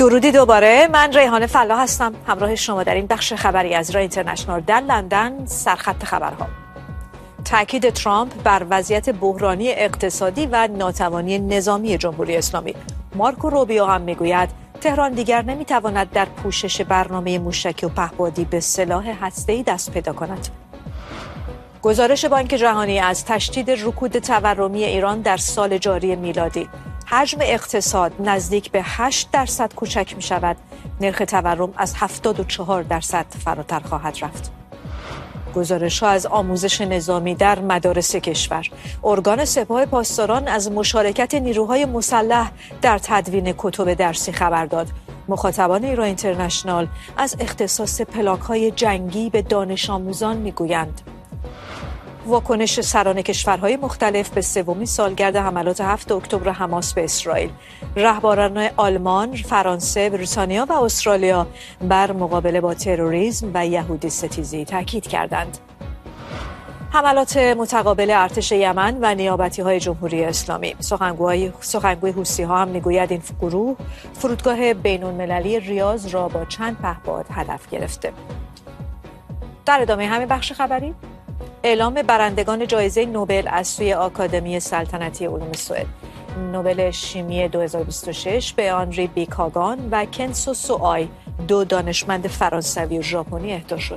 درودی دوباره. من ریحانه فلاح هستم همراه شما در این بخش خبری از رای اینترنشنال در لندن. سرخط خبرها: تاکید ترامپ بر وضعیت بحرانی اقتصادی و ناتوانی نظامی جمهوری اسلامی. مارکو روبیو هم میگوید تهران دیگر نمیتواند در پوشش برنامه موشکی و پهپادی به سلاح هسته‌ای دست پیدا کند. گزارش بانک جهانی از تشدید رکود تورمی ایران در سال جاری میلادی: حجم اقتصاد نزدیک به 8% کوچک می شود. نرخ تورم از 74% فراتر خواهد رفت. گزارش‌ها از آموزش نظامی در مدارس کشور: ارگان سپاه پاسداران از مشارکت نیروهای مسلح در تدوین کتب درسی خبر داد. مخاطبان ایران اینترنشنال از اختصاص پلاک‌های جنگی به دانش آموزان می‌گویند. واکنش سران کشورهای مختلف به سومین سالگرد حملات 7 اکتبر حماس به اسرائیل. رهبران آلمان، فرانسه، بریتانیا و استرالیا بر مقابله با تروریسم و یهودی ستیزی تاکید کردند. حملات متقابل ارتش یمن و نیابتی‌های جمهوری اسلامی. سخنگوی حوثی‌ها هم میگوید این گروه فرودگاه بین‌المللی ریاض را با چند پهپاد هدف گرفته. در ادامه همین بخش خبری، اعلام برندگان جایزه نوبل از سوی آکادمی سلطنتی علوم سوئد. نوبل شیمی 2026 به آنری بیکاگان و کنسو سوآی، دو دانشمند فرانسوی و ژاپنی اهدا شد.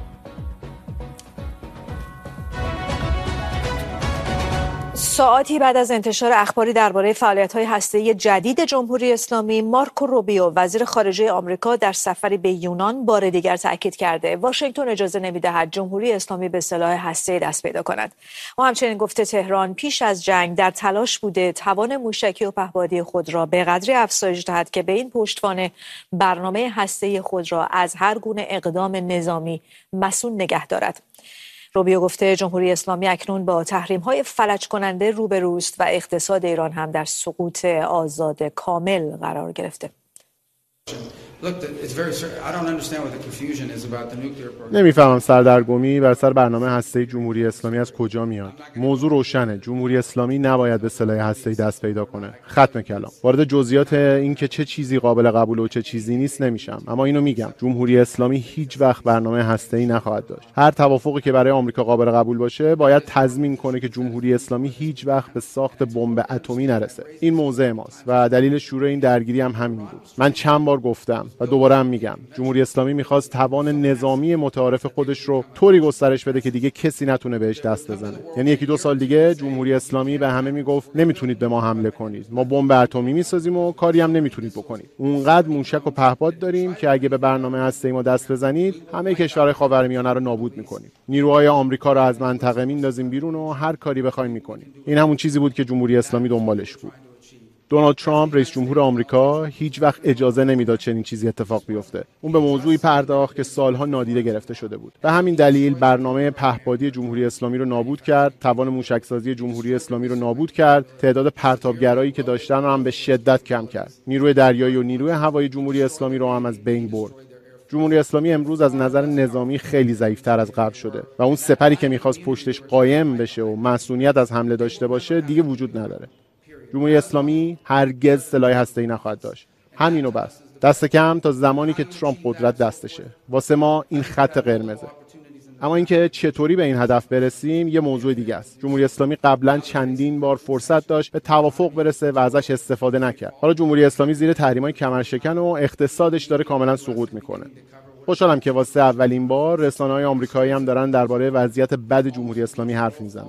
ساعاتی بعد از انتشار اخباری درباره فعالیت‌های هسته‌ای جدید جمهوری اسلامی، مارکو روبیو وزیر خارجه آمریکا در سفری به یونان بار دیگر تاکید کرده واشنگتن اجازه نمی‌دهد جمهوری اسلامی به سلاح هسته‌ای دست پیدا کند. او همچنین گفته تهران پیش از جنگ در تلاش بوده توان موشکی و پهپادی خود را به قدری افزایش دهد که به این پشتوانه برنامه هسته‌ای خود را از هر گونه اقدام نظامی مصون نگه دارد. روبیو گفته جمهوری اسلامی اکنون با تحریم‌های فلج کننده روبروست و اقتصاد ایران هم در سقوط آزاد کامل قرار گرفته. نمیفهمم سردرگمی بر سر برنامه هسته‌ای جمهوری اسلامی از کجا میاد. موضوع روشنه، جمهوری اسلامی نباید به سلاح هسته‌ای دست پیدا کنه. ختم کلام. وارد جزئیات این که چه چیزی قابل قبول و چه چیزی نیست نمیشم، اما اینو میگم جمهوری اسلامی هیچ وقت برنامه هسته‌ای نخواهد داشت. هر توافقی که برای آمریکا قابل قبول باشه باید تضمین کنه که جمهوری اسلامی هیچ وقت به ساخت بمب اتمی نرسه. این موضع ماست و دلیل شروع این درگیری هم همین بود. من چند بار گفتم و دوباره هم میگم جمهوری اسلامی میخواست توان نظامی متعارف خودش رو طوری گسترش بده که دیگه کسی نتونه بهش دست بزنه. یعنی یکی دو سال دیگه جمهوری اسلامی به همه میگفت نمیتونید به ما حمله کنید، ما بمب اتمی میسازیم و کاری هم نمیتونید بکنید. اونقدر موشک و پهپاد داریم که اگه به برنامه هسته‌ای ما دست بزنید همه کشورهای خاورمیانه رو نابود میکنیم. نیروهای آمریکا رو از منطقه میندازیم بیرون و هر کاری بخوایم میکنیم. این همون چیزی بود که جمهوری اسلامی دنبالش بود. دونالد ترامپ رئیس جمهور آمریکا هیچ وقت اجازه نمیداد چنین چیزی اتفاق بیفته. اون به موضوعی پرداخت که سالها نادیده گرفته شده بود. به همین دلیل برنامه پهپادی جمهوری اسلامی رو نابود کرد، توان موشکسازی جمهوری اسلامی رو نابود کرد، تعداد پرتابگرایی که داشتن رو هم به شدت کم کرد. نیروی دریایی و نیروی هوایی جمهوری اسلامی رو هم از بین برد. جمهوری اسلامی امروز از نظر نظامی خیلی ضعیف‌تر از قبل شده و اون سپری که می‌خواست پشتش قایم بشه و مسئولیت از حمله داشته باشه دیگه وجود نداره. جمهوری اسلامی هرگز سلاح هسته‌ای نخواهد داشت. همینو بس. دست کم تا زمانی که ترامپ قدرت دستشه. واسه ما این خط قرمزه. اما اینکه چطوری به این هدف برسیم یه موضوع دیگه است. جمهوری اسلامی قبلا چندین بار فرصت داشت به توافق برسه و ازش استفاده نکرد. حالا جمهوری اسلامی زیر تحریم‌های کمرشکن و اقتصادش داره کاملا سقوط میکنه. خوشحالم که واسه اولین بار رسانه‌های آمریکایی هم دارن درباره وضعیت بد جمهوری اسلامی حرف میزنن.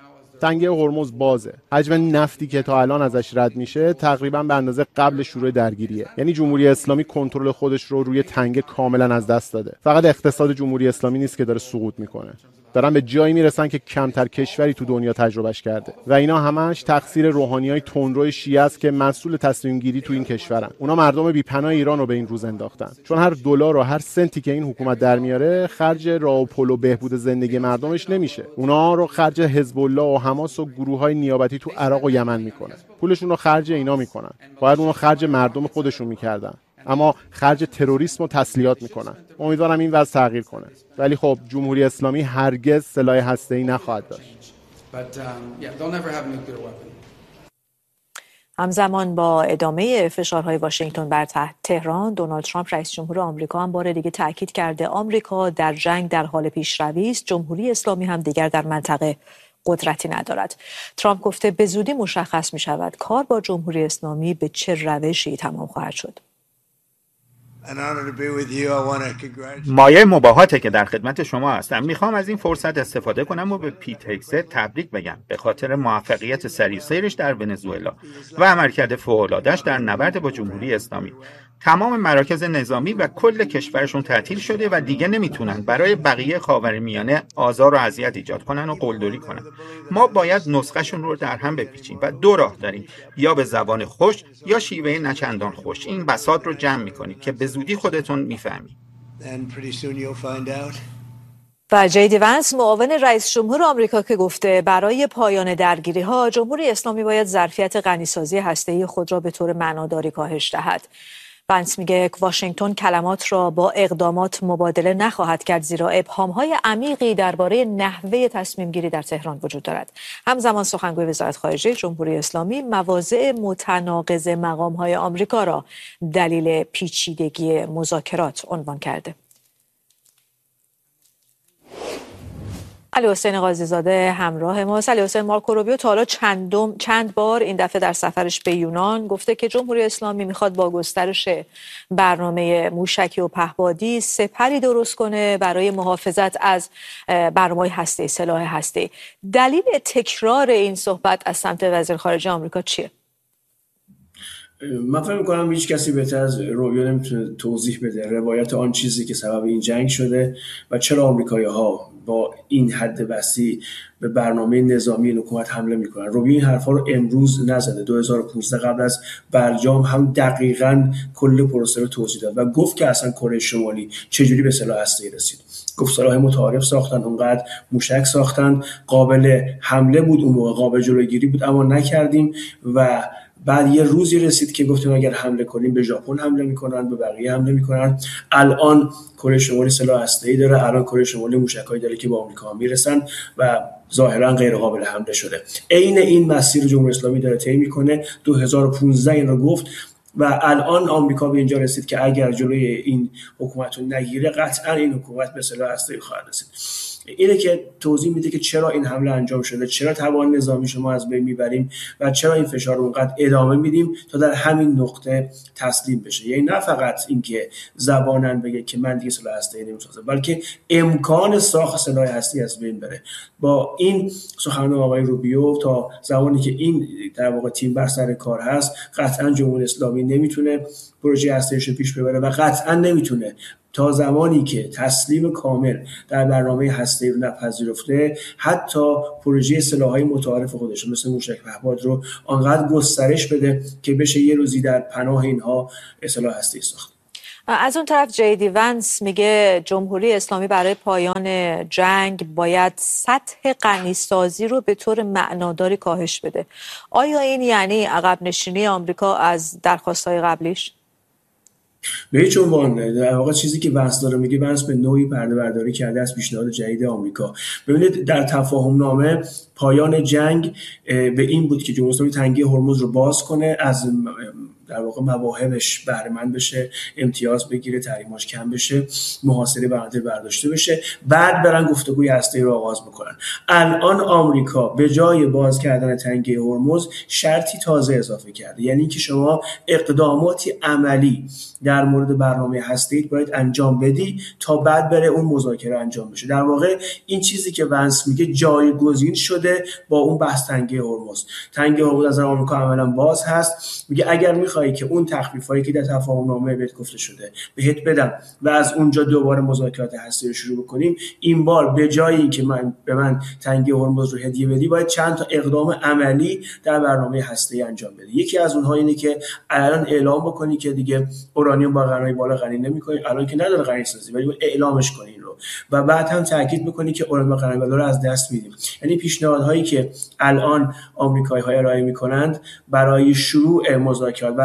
تنگه هرمز بازه. حجم نفتی که تا الان ازش رد میشه تقریبا به اندازه قبل شروع درگیریه. یعنی جمهوری اسلامی کنترل خودش رو روی تنگه کاملا از دست داده. فقط اقتصاد جمهوری اسلامی نیست که داره سقوط میکنه. دارن به جایی میرسن که کمتر کشوری تو دنیا تجربهش کرده و اینا همش تقصیر روحانیای تندرو شیعه است که مسئول تصمیم گیری تو این کشورن. اونا مردم بی‌پناه ایران رو به این روز انداختن، چون هر دلار و هر سنتی که این حکومت در میاره خرج راه و پل و بهبود زندگی مردمش نمیشه. اونا رو خرج حزب الله و حماس و گروه‌های نیابتی تو عراق و یمن میکنه. پولشون رو خرج اینا میکنن. باید اونو خرج مردم خودشون میکردن، اما خرج تروریسم و تسلیحات میکنن. امیدوارم این وضع تغییر کنه. ولی خب جمهوری اسلامی هرگز سلاح هسته‌ای نخواهد داشت. همزمان با ادامه فشارهای واشنگتن بر تهران، دونالد ترامپ رئیس جمهور آمریکا هم بار دیگه تاکید کرده آمریکا در جنگ در حال پیشروی است. جمهوری اسلامی هم دیگر در منطقه قدرتی ندارد. ترامپ گفته به زودی مشخص می شود کار با جمهوری اسلامی به چه روشی تمام خواهد شد. مایه مباهاته که در خدمت شما هستم. میخوام از این فرصت استفاده کنم و به پیت هگست تبریک بگم به خاطر موفقیت سریع سیرش در ونزوئلا و عملکرد فوق‌العاده‌اش در نبرد با جمهوری اسلامی. تمام مراکز نظامی و کل کشورشون تعطیل شده و دیگه نمیتونن برای بقیه خاورمیانه آزار و اذیت ایجاد کنن و قلدری کنن. ما باید نسخه‌شون رو در هم بپیچیم و دو راه داریم، یا به زبان خوش یا شیوه نچندان خوش. این بساط رو جمع می‌کنیم که به زودی خودتون می‌فهمید. و جی دی ونس معاون رئیس جمهور آمریکا که گفته برای پایان درگیری‌ها جمهوری اسلامی باید ظرفیت غنیسازی هسته‌ای خود را به طور معناداری کاهش دهد. ونس میگه واشنگتن کلمات را با اقدامات مبادله نخواهد کرد، زیرا ابهام‌های عمیقی درباره نحوه تصمیم گیری در تهران وجود دارد. همزمان سخنگوی وزارت خارجه جمهوری اسلامی مواضع متناقض مقام‌های آمریکا را دلیل پیچیدگی مذاکرات عنوان کرده. علی حسین قاضی زاده همراه ماست. علی حسین، مارکو روبیو تا حالا چند بار این دفعه در سفرش به یونان گفته که جمهوری اسلامی میخواد با گسترش برنامه موشکی و پهپادی سپری درست کنه برای محافظت از برنامه‌های هسته‌ای، سلاح هسته‌ای. دلیل تکرار این صحبت از سمت وزیر خارجه آمریکا چیه؟ من فکر می‌کنم هیچ کسی بهتر از روبیو نمیتونه توضیح بده روایت آن چیزی که سبب این جنگ شده و چرا آمریکایی‌ها با این حد وسیع به برنامه نظامی حکومت حمله میکنن. روبیو این حرفا رو امروز نزده. 2015 قبل از برجام هم دقیقاً کل پروسه رو توضیح داد و گفت که اصلا کره شمالی چجوری به سلاح هسته‌ای رسید. گفت سلاح متعارف ساختن، اونقدر موشک ساختن، قابل حمله بود، اون موقع قابل جلوگیری بود، اما نکردیم و بعد یه روزی رسید که گفتیم اگر حمله کنیم به ژاپن حمله میکنن، به بقیه حمله میکنن. الان کره شمالی سلاح هسته‌ای داره، الان کره شمالی موشکایی داره که با آمریکا میرسن و ظاهرا غیر قابل حمله شده. عین این مسیر جمهوری اسلامی داره طی میکنه. 2015 این رو گفت و الان آمریکا به اینجا رسید که اگر جلوی این حکومت رو نگیره قطعا این حکومت به سلاح هسته‌ای خواهد رسید. اینه که توضیح میده که چرا این حمله انجام شده، چرا توان نظامی شما از بین میبریم و چرا این فشار رو اونقدر ادامه میدیم تا در همین نقطه تسلیم بشه. یعنی نه فقط اینکه زبانن بگه که من دیگه سلاح هسته‌ای نمیسازم، بلکه امکان ساخت سلاح هسته‌ای از بین بره. با این سخنان آقای روبیو تا زمانی که این در واقع تیم بر سر کار هست، قطعا جمهوری اسلامی نمیتونه پروژه هسته‌ایش رو پیش ببره و قطعا نمیتونه تا زمانی که تسلیم کامل در برنامه هسته‌ای رو نپذیرفته حتی پروژه سلاح‌های متعارف خودش مثل موشک پهپاد رو آنقدر گسترش بده که بشه یه روزی در پناه اینها سلاح هسته‌ای ساخت. از اون طرف جی دی ونس میگه جمهوری اسلامی برای پایان جنگ باید سطح غنیسازی رو به طور معناداری کاهش بده. آیا این یعنی عقب نشینی آمریکا از درخواست‌های قبلیش؟ به هیچ عنوان. در واقع چیزی که ونس داره میگه، ونس به نوعی پرده برداری کرده از پیشنهاد جدید آمریکا. ببینید در تفاهم نامه پایان جنگ به این بود که جمهوری اسلامی تنگه هرمز رو باز کنه، از در واقع مواهبش بهره مند بشه، امتیاز بگیره، تحریماش کم بشه، محاصره برنده برداشته بشه، بعد برن گفتگوی هسته‌ای رو آغاز بکنن. الان آمریکا به جای باز کردن تنگه هرمز شرطی تازه اضافه کرده، یعنی که شما اقداماتی عملی در مورد برنامه هسته‌ای باید انجام بدی تا بعد بره اون مذاکره انجام بشه. در واقع این چیزی که ونس میگه جایگزین شده با اون بحث تنگه هرمز. تنگه هرمز از آمریکا عملاً باز هست. میگه اگر میخوای که اون تخفیفایی که در تفاهم نامه بهت گفته شده بهت بدم و از اونجا دوباره مذاکرات هسته‌ای رو شروع بکنیم، این بار به جایی که به من تنگه هرمز رو هدیه بدی باید چند تا اقدام عملی در برنامه هسته‌ای انجام بدی. یکی از اونها اینه که الان اعلام بکنی که دیگه اورانیوم با غنای بالا غنی نمی‌کنی، الان که نداره غنی سازی، ولی اعلامش کنی این رو و بعد هم تاکید بکنی که اورانیوم با غنای بالا رو از دست میدیم. یعنی پیشنهادهایی که الان آمریکایی‌ها ارائه می‌کنند برای شروع مذاکرات و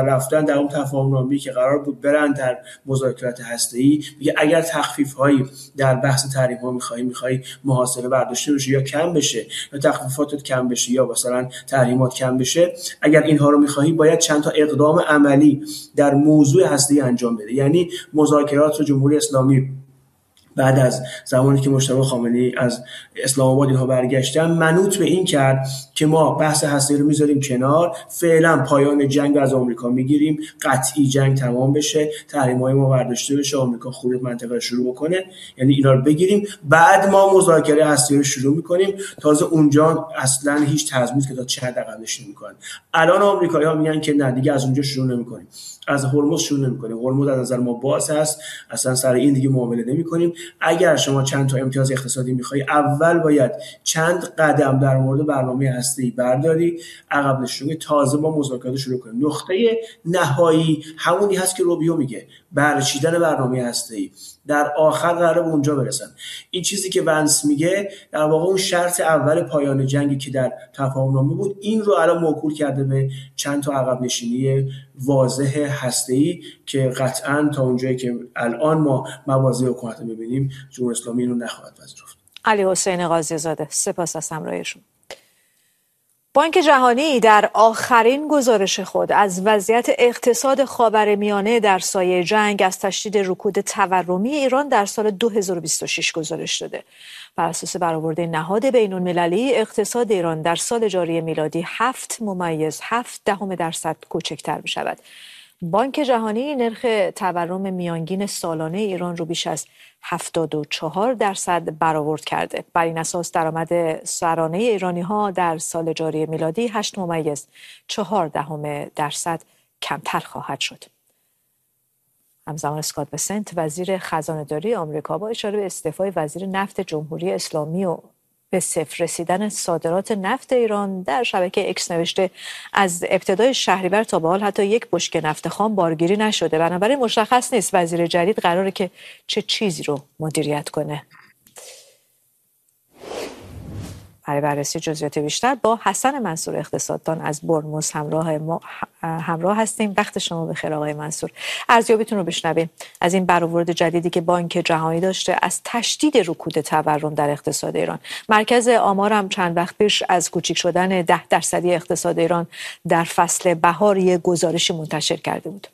رفتن در اون تفاهم‌نامه‌ای که قرار بود برن در مذاکرات هسته‌ای، میگه اگر تخفیف‌هایی در بحث تحریم‌ها می‌خوای محاصره برداشته بشه یا کم بشه یا تخفیفات کم بشه یا مثلا تحریمات کم بشه، اگر اینها رو می‌خوای باید چند تا اقدام عملی در موضوع هسته‌ای انجام بده. یعنی مذاکرات رو جمهوری اسلامی بعد از زمانی که مجتبی خامنه‌ای از اسلام آباد اینها برگشتن منوط به این کرد که ما بحث هسته‌ای رو میذاریم کنار، فعلا پایان جنگ از آمریکا میگیریم، قطعی جنگ تمام بشه، تحریم‌های ما برداشته بشه، آمریکا خروج منطقه رو شروع بکنه، یعنی اینا رو بگیریم، بعد ما مذاکره هسته‌ای رو شروع میکنیم. تازه اونجا اصلا هیچ تضمینی که تا چه حد عقب نشینی میکنن. الان آمریکایی‌ها میگن که نه دیگه از اونجا شروع نمیکنیم، از هرمز شروع نمی‌کنیم، هرمز از نظر ما باز هست، اصلا سر این دیگه معامله نمی‌کنیم. اگر شما چند تا امتیاز اقتصادی می‌خوای، اول باید چند قدم در مورد برنامه هسته‌ای برداری، عقب نشونی، تازه با مذاکرات شروع کنیم. نقطه نهایی همونی هست که روبیو میگه، برچیدن برنامه هسته‌ای. در آخر قراره به اونجا برسن. این چیزی که ونس میگه در واقع اون شرط اول پایان جنگی که در تفاهم‌نامه بود، این رو الان موکول کرده به چند تا عقب نشینی واضح هسته‌ای که قطعاً تا اونجایی که الان ما مواضع حکومت رو می‌بینیم جمهوری اسلامی رو نخواهد پذیرفت. علی حسین قاضی زاده، سپاس از همراهیشون. بانک جهانی در آخرین گزارش خود از وضعیت اقتصاد خاورمیانه در سایه جنگ از تشدید رکود تورمی ایران در سال 2026 گزارش داده. بر اساس برآورد نهاد بین‌المللی اقتصاد ایران در سال جاری میلادی 7.7% کوچکتر می شود. بانک جهانی نرخ تورم میانگین سالانه ایران رو بیش از 74% برآورد کرده. بر این اساس درآمد سرانه ایرانی‌ها در سال جاری میلادی 8.4% کمتر خواهد شد. همزمان اسکات بسنت وزیر خزانه‌داری آمریکا با اشاره به استعفای وزیر نفت جمهوری اسلامی و به صفر رسیدن صادرات نفت ایران در شبکه اکس نوشته از ابتدای شهریور تا به حال حتی یک بشکه نفت خام بارگیری نشده، بنابراین مشخص نیست وزیر جدید قراره که چه چیزی رو مدیریت کنه. برای بررسی جزئیات بیشتر با حسن منصور اقتصاددان از برنموس همراه هستیم. وقت شما بخیر آقای منصور. ارزیابیتون رو بشنویم از این برآورد جدیدی که بانک جهانی داشته از تشدید رکود تورم در اقتصاد ایران. مرکز آمار هم چند وقت پیش از کوچیک شدن 10% اقتصاد ایران در فصل بهار یک گزارشی منتشر کرده بود.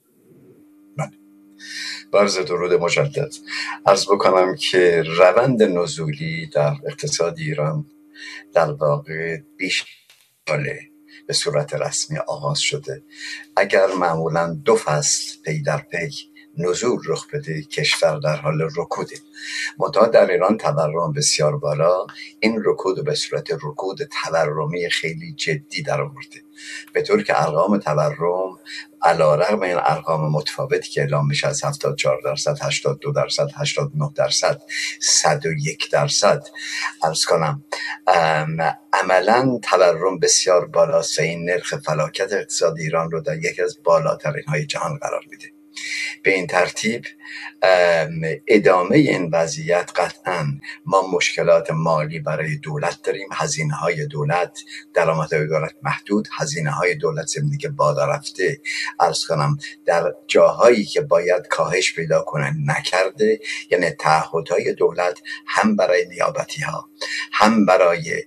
عرض درود مجدد. عرض بکنم که روند نزولی در اقتصاد ایران در واقع بیش ساله به صورت رسمی آغاز شده. اگر معمولا 2 فصل پی در پی نزول رخ بده، کشور در حال رکوده. منتها در ایران تورم بسیار بالا، این رکود به صورت رکود تورمی خیلی جدی در آورده، به طور که ارقام تورم علیرغم این ارقام متفاوتی که اعلام میشه از 74%، 82%، 89%، 101%، عرض کنم عملا تورم بسیار بالاست و این نرخ فلاکت اقتصاد ایران رو در یکی از بالاترین های جهان قرار میده. به این ترتیب ادامه این وضعیت قطعاً ما مشکلات مالی برای دولت داریم، هزینه های دولت، درآمدهای دولت محدود، هزینه های دولت زمینی بالا رفته، عرض کنم در جاهایی که باید کاهش پیدا کنه نکرده. یعنی تعهدهای دولت هم برای نیابتی ها هم برای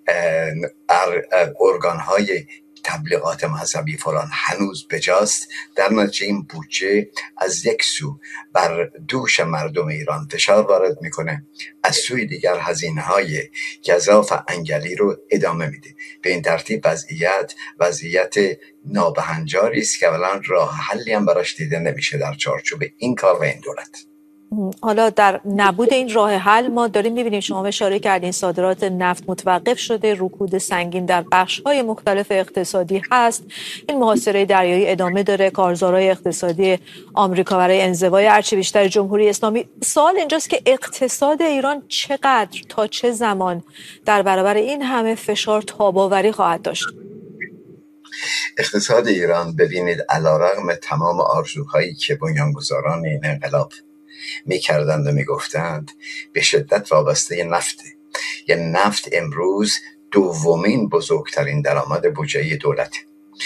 ارگان های تبلیغات مذهبی فلان هنوز بجاست. در نتیجه این بودجه از یک سو بر دوش مردم ایران فشار وارد میکنه، از سوی دیگر هزینه‌های گزاف انگلی رو ادامه میده. به این ترتیب وضعیت نابهنجاری است که اولا راه حلی هم براش دیده نمیشه در چارچوب این کار و این دولت. حالا در نبود این راه حل ما داریم می‌بینیم، شما اشاره کردین صادرات نفت متوقف شده، رکود سنگین در بخش‌های مختلف اقتصادی هست، این محاصره دریایی ادامه داره، کارزارهای اقتصادی آمریکا برای انزوای هرچه بیشتر جمهوری اسلامی. سوال اینجاست که اقتصاد ایران چقدر تا چه زمان در برابر این همه فشار تاب‌آوری خواهد داشت؟ اقتصاد ایران ببینید علیرغم تمام آرزوهایی که بنیانگذاران این انقلاب می‌کردند و می‌گفتند به شدت وابسته نفته. یعنی نفت امروز دومین بزرگترین درآمد بودجه دولته.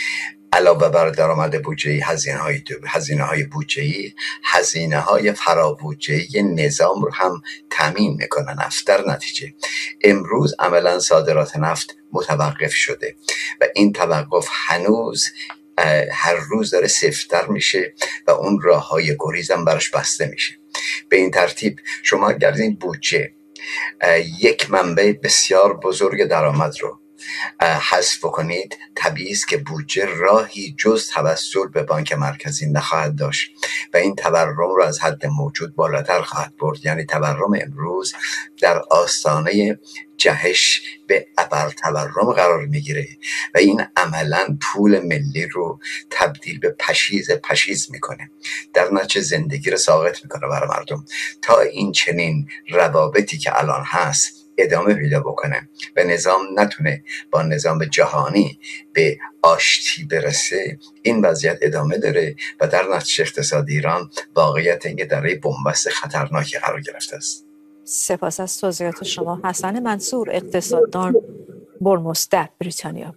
علاوه بر درآمد بودجه‌ای، هزینه‌های بودجه‌ای، هزینه‌های فرابودجه‌ای نظام رو هم تامین میکنه نفت. در نتیجه امروز عملا صادرات نفت متوقف شده و این توقف هنوز هر روز داره سفت‌تر میشه و اون راه‌های گریز هم براش بسته میشه. به این ترتیب شما اگر این بودجه یک منبع بسیار بزرگ درآمد رو حذف بکنید، طبیعی است که بودجه راهی جز توسل به بانک مرکزی نخواهد داشت و این تورم رو از حد موجود بالاتر خواهد برد. یعنی تورم امروز در آستانه جهش به ابرتورم قرار میگیره و این عملا پول ملی رو تبدیل به پشیز میکنه، در نتیجه زندگی رو ساقط میکنه برای مردم. تا این چنین روابطی که الان هست ادامه پیدا بکنه و نظام نتونه با نظام جهانی به آشتی برسه، این وضعیت ادامه داره و در نتیجه اقتصاد ایران واقعیت اینکه در بنبست خطرناکی قرار گرفته است. سپاس از توضیحات شما. حسن منصور، اقتصاددان، برموس در بریتانیا.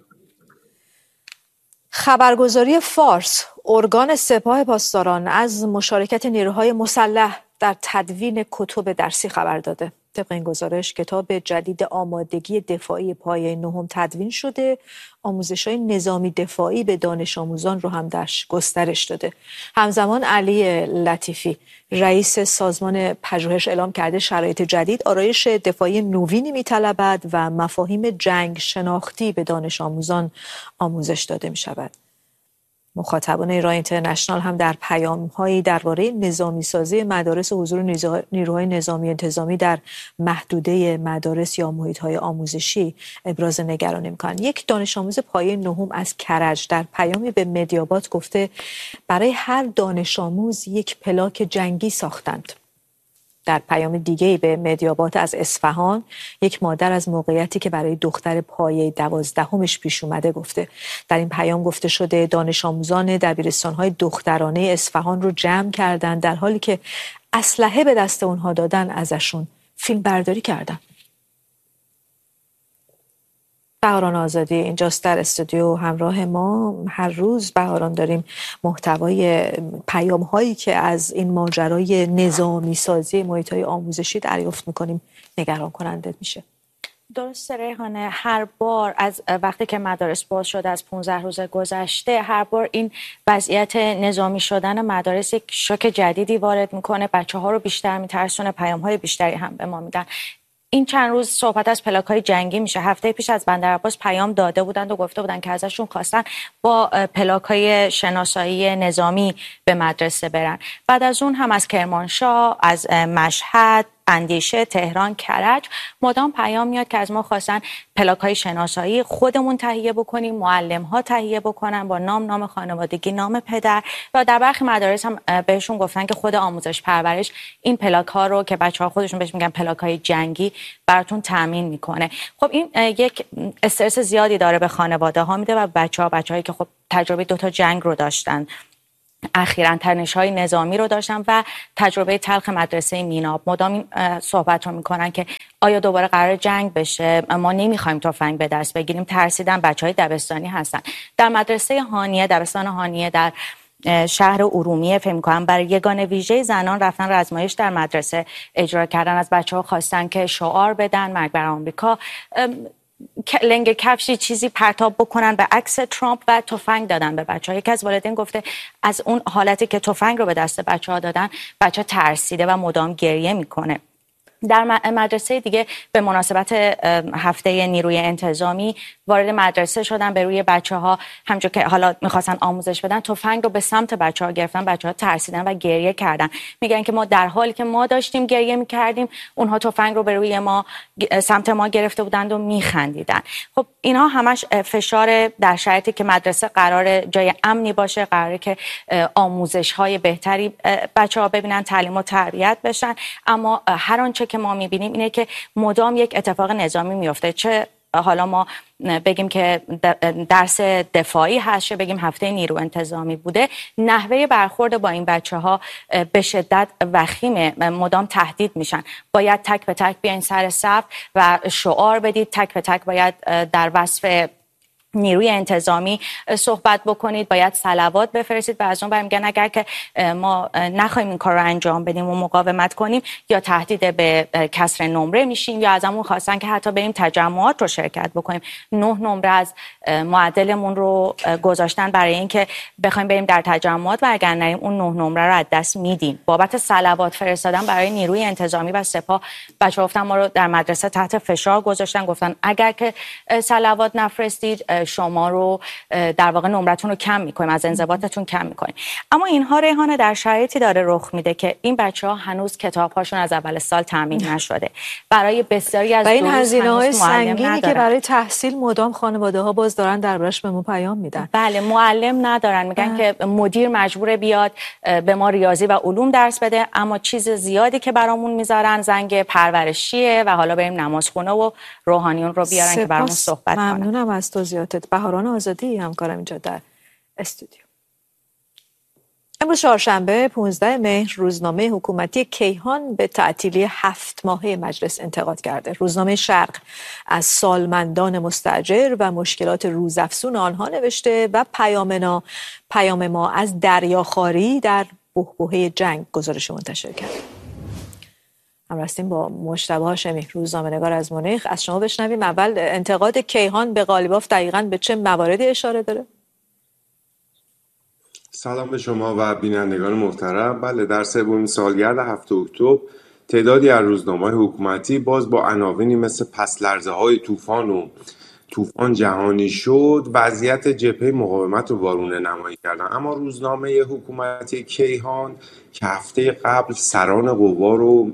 خبرگزاری فارس، ارگان سپاه پاسداران، از مشارکت نیروهای مسلح در تدوین کتب درسی خبر داده. طبق این گزارش کتاب جدید آمادگی دفاعی پایه نهم تدوین شده، آموزش‌های نظامی دفاعی به دانش آموزان رو هم درش گسترش داده. همزمان علی لطیفی رئیس سازمان پژوهش اعلام کرده شرایط جدید آرایش دفاعی نوینی می‌طلبد و مفاهیم جنگ شناختی به دانش آموزان آموزش داده می‌شود. مخاطبان ایران اینترنشنال هم در پیام‌هایی درباره نظامی سازی مدارس و حضور نیروهای نظامی انتظامی در محدوده مدارس یا محیط‌های آموزشی ابراز نگرانی می‌کنند. یک دانش آموز پایه نهم از کرج در پیامی به مدیابات گفته برای هر دانش آموز یک پلاک جنگی ساختند. در پیام دیگه‌ای به مدیابات از اصفهان، یک مادر از موقعیتی که برای دختر پایه 12مش پیش اومده گفته. در این پیام گفته شده دانش آموزان دبیرستان‌های دخترانه اصفهان رو جمع کردند، در حالی که اسلحه به دست اونها دادن ازشون فیلم برداری کردن. بهاران آزادی اینجاست در استودیو همراه ما. هر روز بهاران داریم محتوای پیام هایی که از این ماجرای نظامی سازی محیط های آموزشی دریافت میکنیم نگران کننده میشه. درسته ریحانه، هر بار از وقتی که مدارس باز شده از 15 روز گذشته، هر بار این وضعیت نظامی شدن مدارس یک شوک جدیدی وارد میکنه، بچه ها رو بیشتر میترسونه، پیام های بیشتری هم به ما میدن. این چند روز صحبت از پلاک‌های جنگی میشه. هفته پیش از بندرعباس پیام داده بودند و گفته بودند که ازشون خواستن با پلاک‌های شناسایی نظامی به مدرسه برن. بعد از اون هم از کرمانشاه، از مشهد، اندیشه، تهران، کرج مدام پیام میاد که از ما خواستن پلاک‌های شناسایی خودمون تهیه بکنیم، معلم‌ها تهیه بکنن با نام خانوادگی، نام پدر، و در برخی مدارس هم بهشون گفتن که خود آموزش پرورش این پلاک‌ها رو که بچه‌ها خودشون بهش میگن پلاک‌های جنگی براتون تامین میکنه. خب این یک استرس زیادی داره به خانواده‌ها میده و بچه‌هایی که خب تجربه 2 تا جنگ رو داشتن، اخیراً تنش‌های نظامی رو داشتن و تجربه تلخ مدرسه میناب، مدام این صحبت رو میکنن که آیا دوباره قرار جنگ بشه، ما نمیخوایم تفنگ به دست بگیریم، ترسیدن. بچهای دبستانی هستن. در مدرسه هانیه، دبستان هانیه در شهر ارومیه فکر می‌کنم برای یگانه ویژه زنان رفتن رزمایش در مدرسه اجرا کردن. از بچه‌ها خواستن که شعار بدن مرگ بر آمریکا، لنگ کفشی چیزی پرتاب بکنن به عکس ترامپ و تفنگ دادن به بچه‌ها. یکی از والدین گفته از اون حالتی که تفنگ رو به دست بچه‌ها دادن، بچه ترسیده و مدام گریه میکنه. در مدرسه دیگه به مناسبت هفته نیروی انتظامی وارد مدرسه شدن، به روی بچه‌ها همونجور که حالا می‌خواستن آموزش بدن تفنگ رو به سمت بچه‌ها گرفتن، بچه‌ها ترسیدن و گریه کردن. میگن که ما در حالی که ما داشتیم گریه می‌کردیم، اونها تفنگ رو به روی ما سمت ما گرفته بودند و می‌خندیدن. خب اینها همش فشار در شرایطی که مدرسه قرار جای امنی باشه، قراره که آموزش‌های بهتری بچه‌ها ببینن، تعلیم و تربیت بشن، اما هر آنچه که ما می‌بینیم اینه که مدام یک اتفاق نظامی میفته. چه حالا ما بگیم که درس دفاعی هست، چه بگیم هفته نیرو انتظامی بوده، نحوه برخورد با این بچه‌ها به شدت وخیمه، مدام تهدید میشن. باید تک به تک بیاین سر صف و شعار بدید، تک به تک باید در وصف نیروی انتظامی صحبت بکنید، باید صلوات بفرستید و از اون برمیگن اگر که ما نخواهیم این کار رو انجام بدیم و مقاومت کنیم یا تهدید به کسر نمره میشیم یا ازمون خواستن که حتی بریم تجمعات رو شرکت بکنیم. 9 نمره از معدلمون رو گذاشتن برای اینکه بخوایم بریم در تجمعات و اگر نریم اون 9 نمره رو از دست میدیم. بابت صلوات فرستادن برای نیروی انتظامی و سپاه بچه‌ها گفتن ما رو در مدرسه تحت فشار گذاشتن، گفتن اگر که صلوات نفرستید شما رو در واقع نمرتون رو کم میکنیم، از انضباطتون کم میکنیم. اما اینها ریحانه در شرایطی داره رخ میده که این بچه‌ها هنوز کتاب‌هاشون از اول سال تامین نشده. برای بسیاری از این هزینه‌های سنگینی که برای تحصیل مدام خانواده‌ها باز دارن دربارش به ما پیام میدن. بله، معلم ندارن، میگن که مدیر مجبور بیاد به ما ریاضی و علوم درس بده، اما چیز زیادی که برامون میذارن زنگ پرورشیه و حالا بریم نمازخونه و روحانیون رو بیارن که برامون صحبت کنن. ممنونم از توضیحاتت. بهاران آزادی همکارم اینجا در استودیو. امروز چهارشنبه 15 مهر روزنامه حکومتی کیهان به تعطیلی 7 ماهه مجلس انتقاد کرده. روزنامه شرق از سالمندان مستاجر و مشکلات روزافزون آنها نوشته و پیام ما از دریاخواری در بحبوحه جنگ گزارش منتشر کرد. هم رستیم با مجتبی هاشمی روزنامه‌نگار از مونیخ. از شما بشنویم اول انتقاد کیهان به قالیباف دقیقاً به چه مواردی اشاره داره؟ سلام به شما و بینندگان محترم. بله، در سومین سالگرد 7 اکتبر تعدادی از روزنامه‌های حکومتی باز با عناوینی مثل پس‌لرزه‌های طوفان جهانی شد وضعیت جبهه مقاومت رو وارونه نمایی کردن. اما روزنامه حکومتی کیهان که هفته قبل سران قوا رو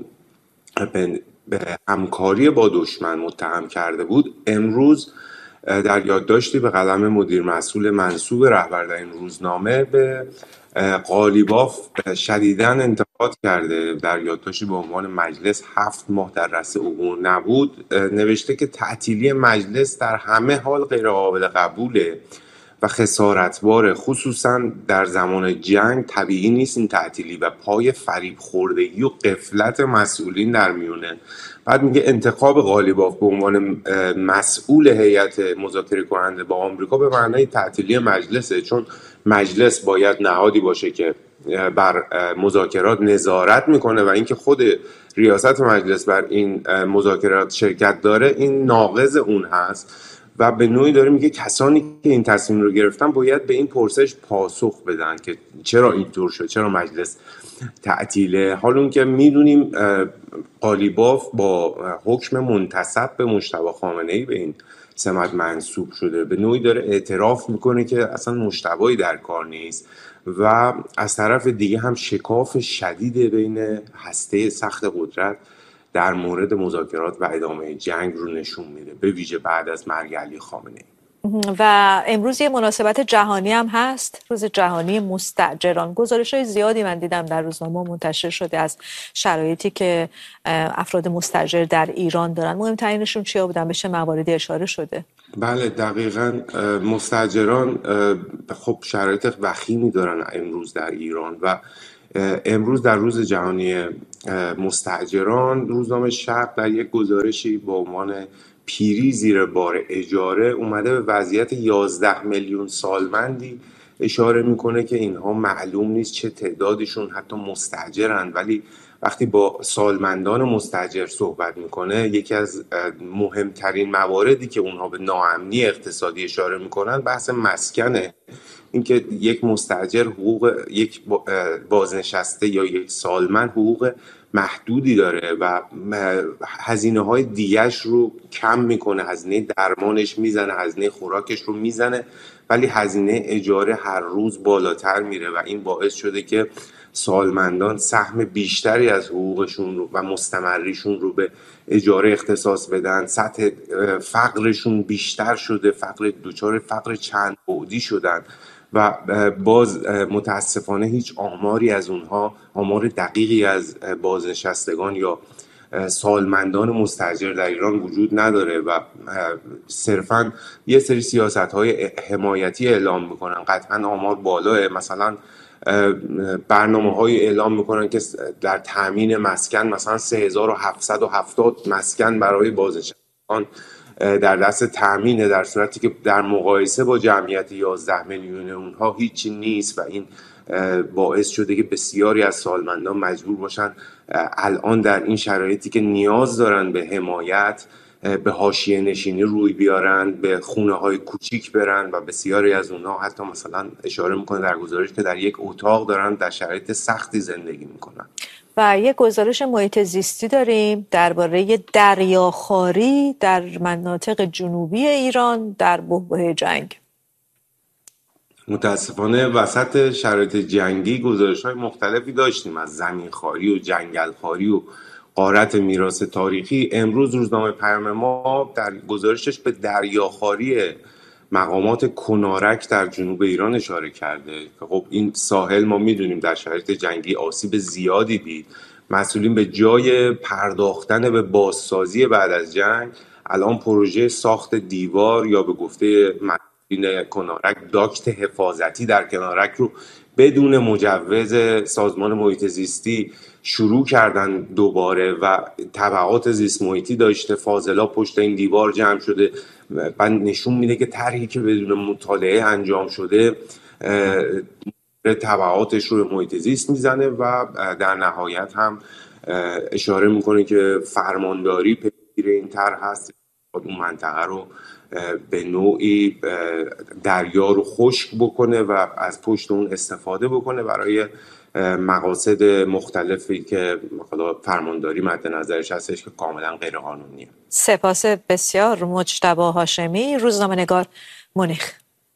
به همکاری با دشمن متهم کرده بود، امروز در یادداشتی به قلم مدیر مسئول منصوب رهبر در این روزنامه به قالیباف شدیداً انتقاد کرده. در یادداشتی به عنوان مجلس 7 ماه در رأس عبور نبود نوشته که تعطیلی مجلس در همه حال غیرقابل قبوله و خسارتباره، خصوصا در زمان جنگ طبیعی نیست این تعطیلی و پای فریب خوردگی و غفلت مسئولین در میونه. بعد میگه انتخاب قالیباف به عنوان مسئول هیئت مذاکره کننده با آمریکا به معنای تعطیلی مجلسه، چون مجلس باید نهادی باشه که بر مذاکرات نظارت میکنه و اینکه خود ریاست مجلس بر این مذاکرات شرکت داره این ناقض اون هست و به نوعی داره میگه کسانی که این تصمیم رو گرفتن باید به این پرسش پاسخ بدن که چرا اینطور شد، چرا مجلس تعطیله. حال اون که میدونیم قالیباف با حکم منتسب به مجتبی خامنه‌ای به این سمت منصوب شده، به نوعی داره اعتراف میکنه که اصلا مجتبی در کار نیست و از طرف دیگه هم شکاف شدید بین هسته سخت قدرت در مورد مذاکرات و ادامه جنگ رو نشون میده، به ویژه بعد از مرگ علی خامنه‌ای. و امروز یه مناسبت جهانی هم هست، روز جهانی مستاجران. گزارش‌های زیادی من دیدم در روزنامه منتشر شده از شرایطی که افراد مستاجر در ایران دارن. مهمترینشون چیا بودن؟ به چه مواردی اشاره شده؟ بله دقیقاً، مستاجران خب شرایط وخیمی دارن امروز در ایران و امروز در روز جهانی مستاجران روزنامه شرق در یک گزارشی با عنوان پیری زیر بار اجاره اومده به وضعیت 11 میلیون سالمندی اشاره میکنه که اینها معلوم نیست چه تعدادشون حتی مستاجرن، ولی وقتی با سالمندان مستاجر صحبت میکنه یکی از مهمترین مواردی که اونها به ناامنی اقتصادی اشاره میکنن بحث مسکنه. اینکه یک مستاجر حقوق یک بازنشسته یا یک سالمند حقوق محدودی داره و هزینه های دیگه‌اش رو کم میکنه، هزینه درمانش میزنه، هزینه خوراکش رو میزنه، ولی هزینه اجاره هر روز بالاتر میره و این باعث شده که سالمندان سهم بیشتری از حقوقشون رو و مستمریشون رو به اجاره اختصاص بدن. سطح فقرشون بیشتر شده، دچار فقر چند بعدی شدن و باز متاسفانه هیچ آماری از اونها، آمار دقیقی از بازنشستگان یا سالمندان مستاجر در ایران وجود نداره و صرفاً یه سری سیاست‌های حمایتی اعلام میکنن. قطعاً آمار بالاه، مثلا برنامه‌های اعلام میکنن که در تامین مسکن مثلا 3770 مسکن برای بازنشستگان در دست تأمینه، در صورتی که در مقایسه با جمعیت 11 میلیون اونها هیچی نیست و این باعث شده که بسیاری از سالمندان مجبور باشن الان در این شرایطی که نیاز دارن به حمایت به حاشیه نشینی روی بیارن، به خونه های کوچیک برن و بسیاری از اونها حتی مثلا اشاره میکنه در گزارش که در یک اتاق دارن در شرایط سختی زندگی میکنن. و یک گزارش محیط زیستی داریم درباره دریاخواری در مناطق جنوبی ایران در بحبوحه جنگ. متاسفانه وسط شرایط جنگی گزارش‌های مختلفی داشتیم از زمینخواری و جنگلخواری و غارت میراث تاریخی. امروز روزنامه پیام ما در گزارشش به دریاخواری مقامات کنارک در جنوب ایران اشاره کرده که خب این ساحل ما میدونیم در شرایط جنگی آسیب زیادی دید. مسئولین به جای پرداختن به بازسازی بعد از جنگ الان پروژه ساخت دیوار یا به گفته مسئولین کنارک داکت حفاظتی در کنارک رو بدون مجوز سازمان محیط زیستی شروع کردن دوباره و تبعات زیست محیطی داشته. فاضلا پشت این دیوار جمع شده و نشون میده که طرحی که بدون مطالعه انجام شده تبعاتش رو محیط زیست میزنه و در نهایت هم اشاره میکنه که فرمانداری پیگیر این طرح هست اون منطقه رو به نوعی دریا رو خشک بکنه و از پشت اون استفاده بکنه برای مقاصد مختلفی که فرمانداری مد نظرش هستش که کاملا غیر قانونیه. سپاس بسیار مجتبی هاشمی، روزنامه‌نگار مونیخ.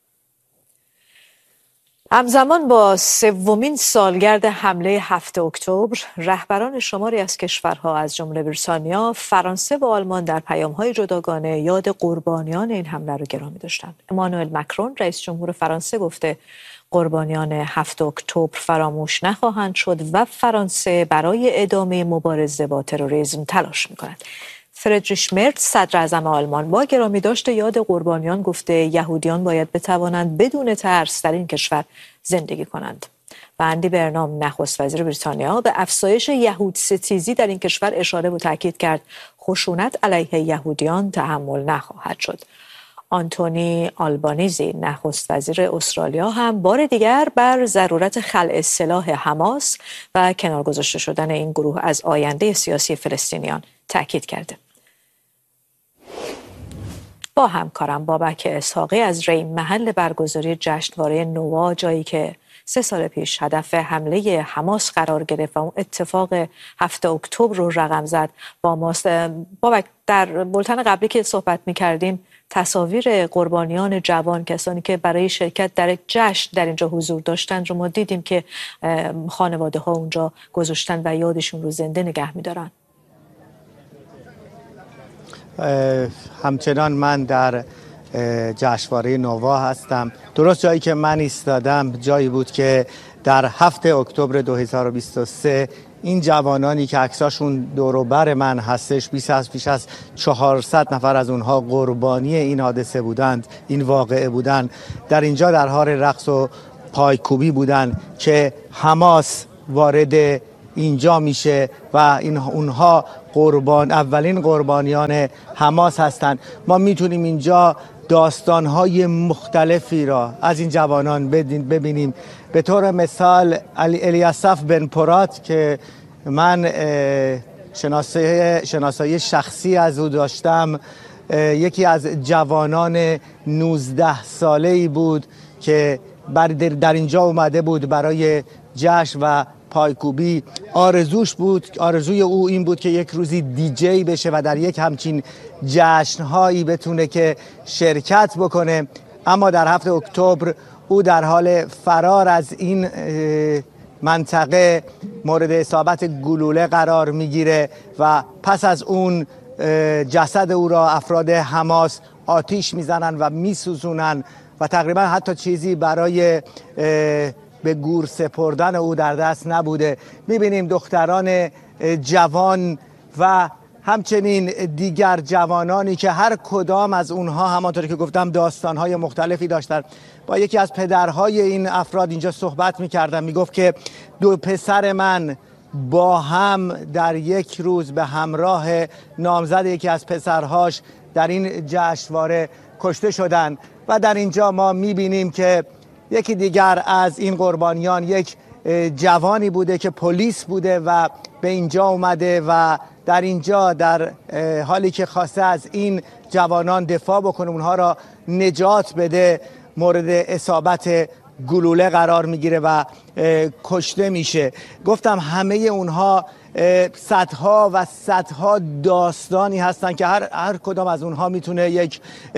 همزمان با سومین سالگرد حمله 7 اکتبر، رهبران شماری از کشورها از جمله بریتانیا، فرانسه و آلمان در پیام‌های جداگانه یاد قربانیان این حمله را گرامی داشتند. امانوئل مکرون رئیس جمهور فرانسه گفته قربانیان 7 اکتبر فراموش نخواهند شد و فرانسه برای ادامه مبارزه با تروریسم تلاش می‌کند. فریدریش مرز صدر اعظم آلمان با گرامی داشته یاد قربانیان گفته یهودیان باید بتوانند بدون ترس در این کشور زندگی کنند. و اندی برنام نخست وزیر بریتانیا به افزایش یهود ستیزی در این کشور اشاره و تاکید کرد خشونت علیه یهودیان تحمل نخواهد شد. آنتونی آلبانیزی نخست وزیر استرالیا هم بار دیگر بر ضرورت خلع سلاح حماس و کنار گذاشته شدن این گروه از آینده سیاسی فلسطینیان تاکید کرده. با همکارم بابک اسحاقی از ریم محل برگزاری جشنواره نووا، جایی که 3 سال پیش هدف حمله حماس قرار گرفت و اون اتفاق 7 اکتبر رو رقم زد، با ماست. بابک، در بولتن قبلی که صحبت می‌کردیم تصاویر قربانیان جوان، کسانی که برای شرکت در جشن در اینجا حضور داشتند رو ما دیدیم که خانواده ها اونجا گذاشتن و یادشون رو زنده نگه می‌دارن. همچنان من در جشنواره نووا هستم. درست جایی که من ایستادم جایی بود که در 7 اکتبر 2023 این جوانانی که عکساشون دور و بر من هستش، بیش از 400 نفر از اونها قربانی این حادثه بودند، این واقعه بودند، در اینجا در حال رقص و پایکوبی بودند که حماس وارد اینجا میشه و اونها اولین قربانیان حماس هستند. ما میتونیم اینجا داستانهای مختلفی را از این جوانان ببینیم. به طور مثال الیاسف بن پورات که من شناسایی شخصی از او داشتم، یکی از جوانان 19 ساله‌ای بود که در اینجا اومده بود برای جشن و پایکوبی. آرزوی او این بود که یک روزی دیجی بشه و در یک همچین جشنهایی بتونه که شرکت بکنه، اما در 7 اکتبر او در حال فرار از این منطقه مورد اصابت گلوله قرار میگیره و پس از اون جسد او را افراد حماس آتیش میزنن و میسوزونن و تقریبا حتی چیزی برای به گور سپردن او در دست نبوده. میبینیم دختران جوان و همچنین دیگر جوانانی که هر کدام از اونها همانطور که گفتم داستانهای مختلفی داشتن. با یکی از پدرهای این افراد اینجا صحبت میکردم، میگفت که 2 پسر من با هم در یک روز به همراه نامزد یکی از پسرهاش در این جشنواره کشته شدند. و در اینجا ما میبینیم که یکی دیگر از این قربانیان یک جوانی بوده که پلیس بوده و به اینجا اومده و در اینجا در حالی که خواسته از این جوانان دفاع بکنه، اونها را نجات بده، مورد اصابت گلوله قرار میگیره و کشته میشه. گفتم همه اونها صدها و صدها داستانی هستن که هر کدام از اونها میتونه یک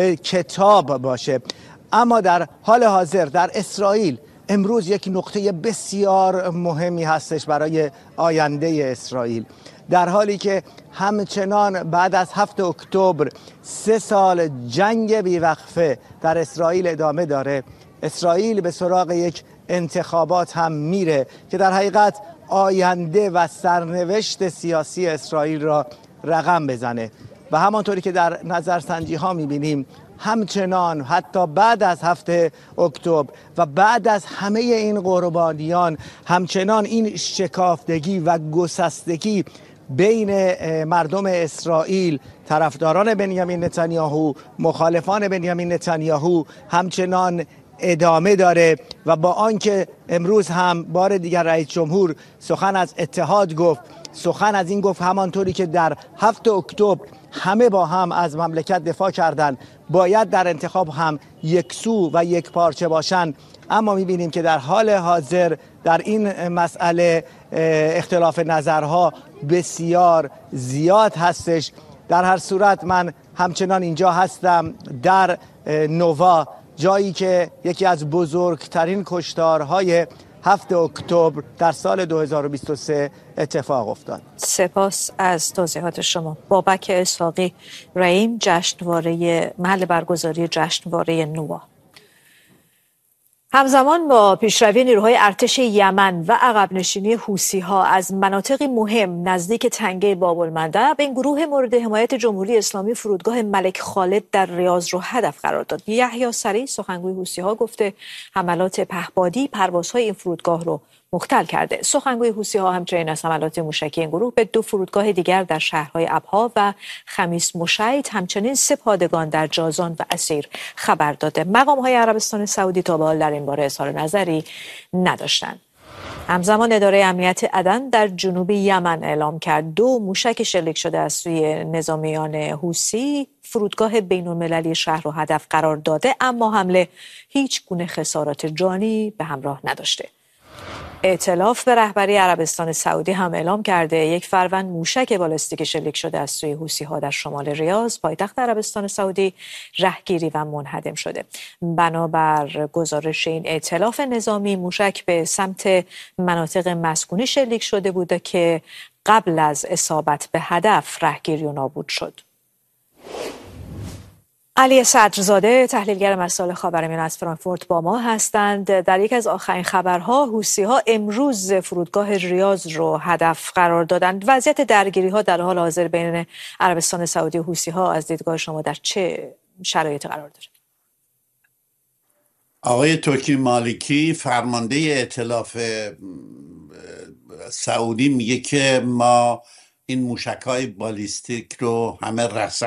کتاب باشه. اما در حال حاضر در اسرائیل امروز یک نقطه بسیار مهمی هستش برای آینده اسرائیل، در حالی که همچنان بعد از 7 اکتبر 3 سال جنگ بیوقفه در اسرائیل ادامه داره. اسرائیل به سراغ یک انتخابات هم میره که در حقیقت آینده و سرنوشت سیاسی اسرائیل را رقم بزنه. و همانطوری که در نظرسنجی ها میبینیم همچنان حتی بعد از 7 اکتبر و بعد از همه این قربانیان همچنان این شکافتگی و گسستگی بین مردم اسرائیل، طرفداران بنیامین نتانیاهو، مخالفان بنیامین نتانیاهو همچنان ادامه داره. و با آنکه امروز هم بار دیگر رئیس جمهور سخن از اتحاد گفت، سخن از این گفت همانطوری که در 7 اکتبر همه با هم از مملکت دفاع کردند باید در انتخاب هم یکسو و یک پارچه باشند، اما میبینیم که در حال حاضر در این مسئله اختلاف نظرها بسیار زیاد هستش. در هر صورت من همچنان اینجا هستم در نووا، جایی که یکی از بزرگترین کشتارهای 7 اکتبر در سال 2023 اتفاق افتاد. سپاس از توضیحات شما. بابک اسحاقی، رئیم جشنواره محل برگزاری جشنواره نووا. همزمان با پیشروی نیروهای ارتش یمن و عقب نشینی حوثی‌ها از مناطقی مهم نزدیک تنگه باب‌المندب، این گروه مورد حمایت جمهوری اسلامی فرودگاه ملک خالد در ریاض رو هدف قرار داد. یحیی سریع سخنگوی حوثی‌ها گفته حملات پهپادی پروازهای این فرودگاه رو مختل کرده. سخنگوی حوثی‌ها همچنین از حملات موشکی این گروه به 2 فرودگاه دیگر در شهرهای ابها و خمیس مشیط، همچنین 3 پادگان در جازان و اسیر خبر داده. مقام‌های عربستان سعودی تا به حال در این باره اظهار نظری نداشتند. همزمان اداره امنیت عدن در جنوب یمن اعلام کرد 2 موشک شلیک شده از سوی نظامیان حوثی فرودگاه بین‌المللی شهر رو هدف قرار داده، اما حمله هیچ گونه خسارات جانی به همراه نداشته. ائتلاف به رهبری عربستان سعودی هم اعلام کرده 1 فروند موشک بالستیک شلیک شده از سوی حوثی‌ها در شمال ریاض پایتخت عربستان سعودی رهگیری و منهدم شده. بنابر گزارش این ائتلاف نظامی موشک به سمت مناطق مسکونی شلیک شده بوده که قبل از اصابت به هدف رهگیری و نابود شد. علی صدرزاده، تحلیلگر مسائل خاورمیانه از فرانکفورت با ما هستند. در یک از آخرین خبرها حوثی‌ها امروز فرودگاه ریاض رو هدف قرار دادند. وضعیت درگیری‌ها در حال حاضر بین عربستان سعودی و حوثی‌ها از دیدگاه شما در چه شرایطی قرار داره؟ آقای ترکی مالکی فرمانده ائتلاف سعودی میگه که ما این موشک‌های بالیستیک رو همه رصد